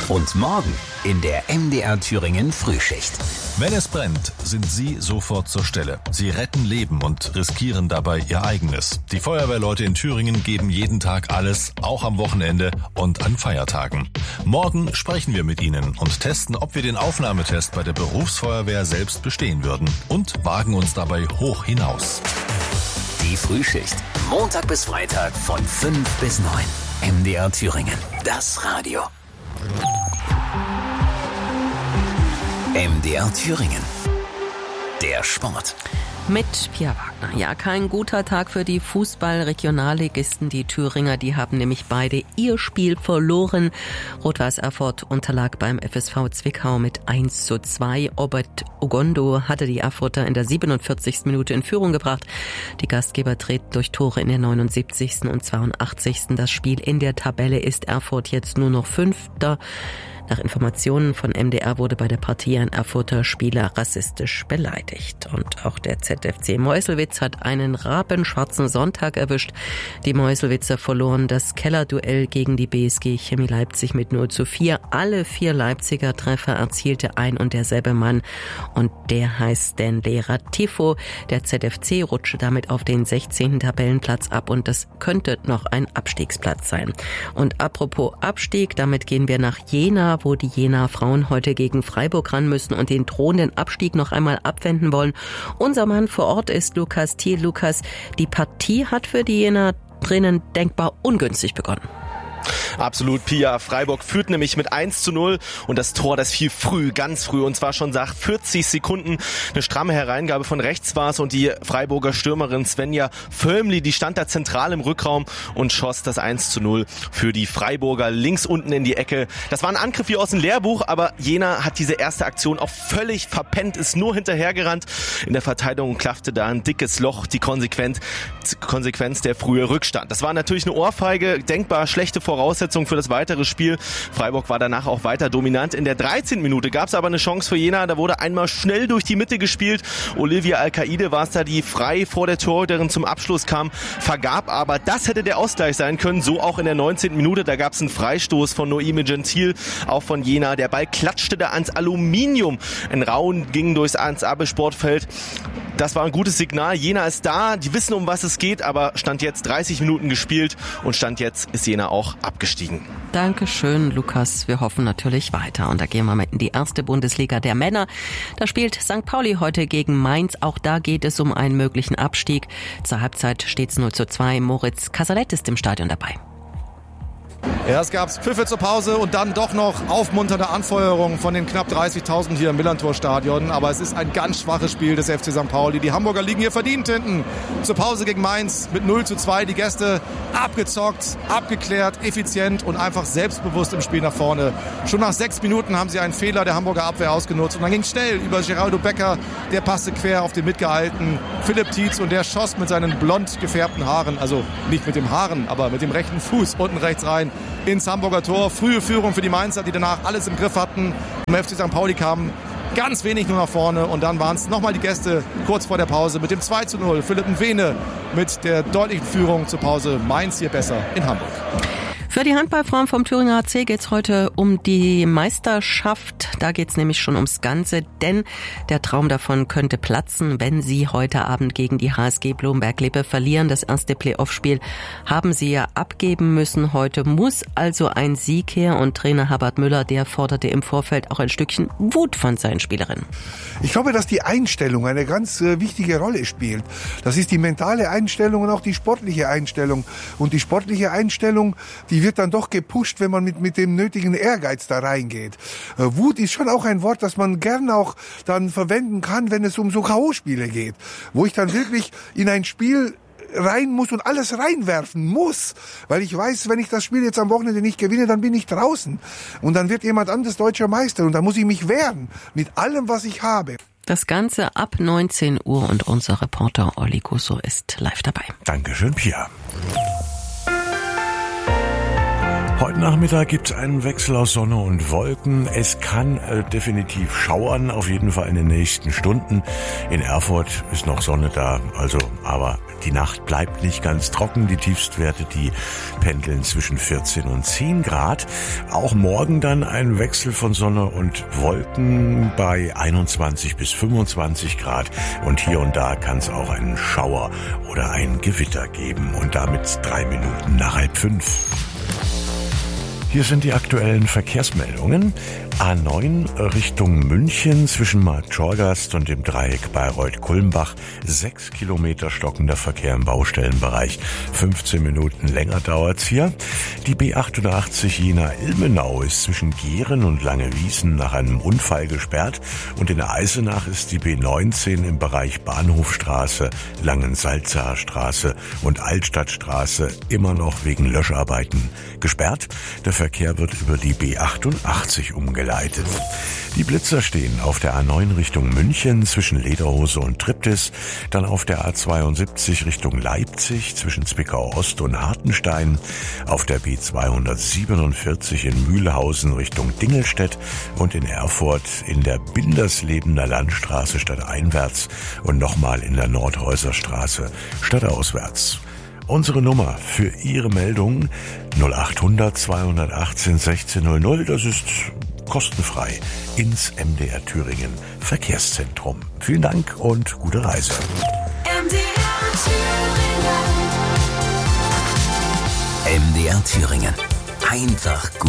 Und morgen in der MDR Thüringen Frühschicht. Wenn es brennt, sind Sie sofort zur Stelle. Sie retten Leben und riskieren dabei Ihr eigenes. Die Feuerwehrleute in Thüringen geben jeden Tag alles, auch am Wochenende und an Feiertagen. Morgen sprechen wir mit Ihnen und testen, ob wir den Aufnahmetest bei der Berufsfeuerwehr selbst bestehen würden und wagen uns dabei hoch hinaus. Die Frühschicht. Montag bis Freitag von 5 bis 9. MDR Thüringen. Das Radio. MDR Thüringen. Der Sport. Mit Pia Wagner. Ja, kein guter Tag für die Fußball-Regionalligisten. Die Thüringer, die haben nämlich beide ihr Spiel verloren. Rot-Weiß Erfurt unterlag beim FSV Zwickau mit 1:2. Robert Ogondo hatte die Erfurter in der 47. Minute in Führung gebracht. Die Gastgeber treten durch Tore in der 79. und 82. Das Spiel in der Tabelle ist Erfurt jetzt nur noch Fünfter. Nach Informationen von MDR wurde bei der Partie ein Erfurter Spieler rassistisch beleidigt. Und auch der ZFC Meuselwitz hat einen rabenschwarzen Sonntag erwischt. Die Meuselwitzer verloren das Kellerduell gegen die BSG Chemie Leipzig mit 0:4. Alle 4 Leipziger Treffer erzielte ein und derselbe Mann. Und der heißt Stanley Ratifo. Der ZFC rutschte damit auf den 16. Tabellenplatz ab und das könnte noch ein Abstiegsplatz sein. Und apropos Abstieg, damit gehen wir nach Jena, wo die Jenaer Frauen heute gegen Freiburg ran müssen und den drohenden Abstieg noch einmal abwenden wollen. Unser Mann vor Ort ist Lukas Thiel. Lukas, die Partie hat für die Jenaer drinnen denkbar ungünstig begonnen. Absolut, Pia. Freiburg führt nämlich mit 1:0 und das Tor, das fiel früh, ganz früh, und zwar schon nach 40 Sekunden. Eine stramme Hereingabe von rechts war es und die Freiburger Stürmerin Svenja Völmli, die stand da zentral im Rückraum und schoss das 1:0 für die Freiburger links unten in die Ecke. Das war ein Angriff wie aus dem Lehrbuch, aber Jena hat diese erste Aktion auch völlig verpennt, ist nur hinterhergerannt. In der Verteidigung klaffte da ein dickes Loch, die Konsequenz der frühe Rückstand. Das war natürlich eine Ohrfeige, denkbar schlechte Voraussetzung für das weitere Spiel. Freiburg war danach auch weiter dominant. In der 13. Minute gab es aber eine Chance für Jena. Da wurde einmal schnell durch die Mitte gespielt. Olivia Al-Qaide war es da, die frei vor der Torhüterin zum Abschluss kam, vergab aber. Das hätte der Ausgleich sein können. So auch in der 19. Minute. Da gab es einen Freistoß von Noemi Gentil, auch von Jena. Der Ball klatschte da ans Aluminium. Ein Raun ging durchs Ans-Abe-Sportfeld. Das war ein gutes Signal. Jena ist da. Die wissen, um was es geht. Aber Stand jetzt 30 Minuten gespielt. Und Stand jetzt ist Jena auch abgestiegen. Dankeschön, Lukas. Wir hoffen natürlich weiter. Und da gehen wir mal in die erste Bundesliga der Männer. Da spielt St. Pauli heute gegen Mainz. Auch da geht es um einen möglichen Abstieg. Zur Halbzeit steht es 0:2. Moritz Casalet ist im Stadion dabei. Erst gab es Pfiffe zur Pause und dann doch noch aufmunternde Anfeuerung von den knapp 30.000 hier im Millantor-Stadion. Aber es ist ein ganz schwaches Spiel des FC St. Pauli. Die Hamburger liegen hier verdient hinten. Zur Pause gegen Mainz mit 0:2. Die Gäste abgezockt, abgeklärt, effizient und einfach selbstbewusst im Spiel nach vorne. Schon nach 6 Minuten haben sie einen Fehler der Hamburger Abwehr ausgenutzt. Und dann ging es schnell über Geraldo Becker. Der passte quer auf den mitgehaltenen Philipp Tietz und der schoss mit seinen blond gefärbten Haaren, also nicht mit dem Haaren, aber mit dem rechten Fuß unten rechts rein ins Hamburger Tor. Frühe Führung für die Mainzer, die danach alles im Griff hatten. Im FC St. Pauli kamen ganz wenig nur nach vorne und dann waren es nochmal die Gäste kurz vor der Pause mit dem 2:0. Philipp Nwene mit der deutlichen Führung zur Pause. Mainz hier besser in Hamburg. Für die Handballfrauen vom Thüringer HC geht's heute um die Meisterschaft. Da geht's nämlich schon ums Ganze, denn der Traum davon könnte platzen, wenn sie heute Abend gegen die HSG Blomberg-Lippe verlieren. Das erste Playoff-Spiel haben sie ja abgeben müssen. Heute muss also ein Sieg her und Trainer Herbert Müller, der forderte im Vorfeld auch ein Stückchen Wut von seinen Spielerinnen. Ich glaube, dass die Einstellung eine ganz wichtige Rolle spielt. Das ist die mentale Einstellung und auch die sportliche Einstellung. Und die sportliche Einstellung, die wird dann doch gepusht, wenn man mit dem nötigen Ehrgeiz da reingeht. Wut ist schon auch ein Wort, das man gern auch dann verwenden kann, wenn es um so K.O.-Spiele geht. Wo ich dann wirklich in ein Spiel rein muss und alles reinwerfen muss. Weil ich weiß, wenn ich das Spiel jetzt am Wochenende nicht gewinne, dann bin ich draußen. Und dann wird jemand anderes deutscher Meister. Und dann muss ich mich wehren. Mit allem, was ich habe. Das Ganze ab 19 Uhr und unser Reporter Olli Gusso ist live dabei. Dankeschön, Pia. Heute Nachmittag gibt es einen Wechsel aus Sonne und Wolken. Es kann definitiv schauern, auf jeden Fall in den nächsten Stunden. In Erfurt ist noch Sonne da, aber Die Nacht bleibt nicht ganz trocken. Die Tiefstwerte, die pendeln zwischen 14 und 10 Grad. Auch morgen dann ein Wechsel von Sonne und Wolken bei 21 bis 25 Grad. Und hier und da kann es auch einen Schauer oder ein Gewitter geben. Und damit 3 Minuten nach 4:30. Hier sind die aktuellen Verkehrsmeldungen. A9 Richtung München zwischen Marktschorgast und dem Dreieck Bayreuth-Kulmbach. 6 Kilometer stockender Verkehr im Baustellenbereich. 15 Minuten länger dauert's hier. Die B88 Jena-Ilmenau ist zwischen Gehren und Langewiesen nach einem Unfall gesperrt. Und in Eisenach ist die B19 im Bereich Bahnhofstraße, Langensalzacher Straße und Altstadtstraße immer noch wegen Löscharbeiten gesperrt. Der Verkehr wird über die B88 umgeleitet. Die Blitzer stehen auf der A9 Richtung München zwischen Lederhose und Triptis, dann auf der A72 Richtung Leipzig zwischen Zwickau Ost und Hartenstein, auf der B247 in Mühlhausen Richtung Dingelstedt und in Erfurt in der Binderslebener Landstraße stadteinwärts und nochmal in der Nordhäuser Straße stadtauswärts. Unsere Nummer für Ihre Meldung 0800 218 1600, das ist kostenfrei ins MDR Thüringen Verkehrszentrum. Vielen Dank und gute Reise. MDR Thüringen. Einfach gut.